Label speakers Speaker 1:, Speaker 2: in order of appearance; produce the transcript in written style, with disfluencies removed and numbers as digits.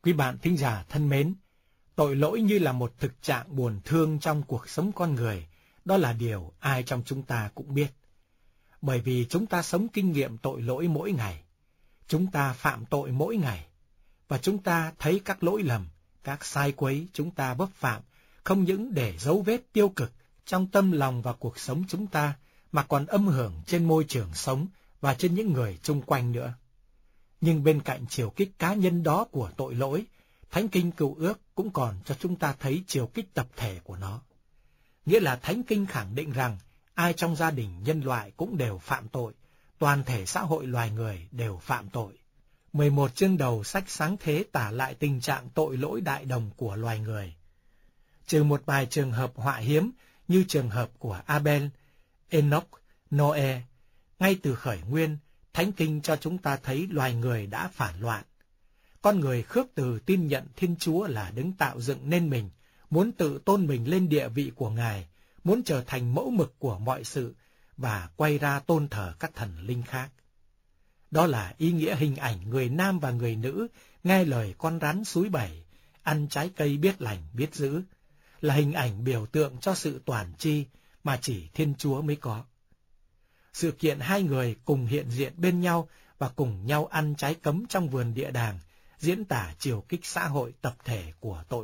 Speaker 1: Quý bạn thính giả thân mến, tội lỗi như là một thực trạng buồn thương trong cuộc sống con người, đó là điều ai trong chúng ta cũng biết. Bởi vì chúng ta sống kinh nghiệm tội lỗi mỗi ngày, chúng ta phạm tội mỗi ngày, và chúng ta thấy các lỗi lầm, các sai quấy chúng ta vấp phạm, không những để dấu vết tiêu cực trong tâm lòng và cuộc sống chúng ta, mà còn âm hưởng trên môi trường sống và trên những người chung quanh nữa. Nhưng bên cạnh chiều kích cá nhân đó của tội lỗi, Thánh Kinh Cựu Ước cũng còn cho chúng ta thấy chiều kích tập thể của nó. Nghĩa là Thánh Kinh khẳng định rằng ai trong gia đình nhân loại cũng đều phạm tội, toàn thể xã hội loài người đều phạm tội. 11 chương đầu sách Sáng Thế tả lại tình trạng tội lỗi đại đồng của loài người. Trừ một vài trường hợp họa hiếm như trường hợp của Abel, Enoch, Noe, ngay từ khởi nguyên, Thánh Kinh cho chúng ta thấy loài người đã phản loạn. Con người khước từ tin nhận Thiên Chúa là đấng tạo dựng nên mình, muốn tự tôn mình lên địa vị của Ngài, muốn trở thành mẫu mực của mọi sự và quay ra tôn thờ các thần linh khác. Đó là ý nghĩa hình ảnh người nam và người nữ nghe lời con rắn súi bẩy, ăn trái cây biết lành biết dữ, là hình ảnh biểu tượng cho sự toàn tri mà chỉ Thiên Chúa mới có. Sự kiện hai người cùng hiện diện bên nhau và cùng nhau ăn trái cấm trong vườn địa đàng diễn tả chiều kích xã hội tập thể của tội